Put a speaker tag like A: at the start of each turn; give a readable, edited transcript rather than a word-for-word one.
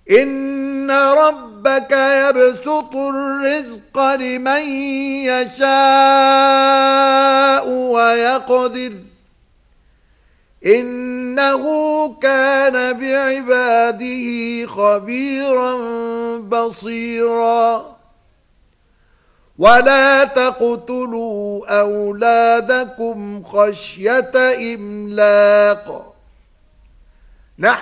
A: إن ربك يبسط الرزق لمن يشاء ويقدر إنه كان بعباده خبيرا بصيرا ولا تقتلوا أولادكم خشية إملاق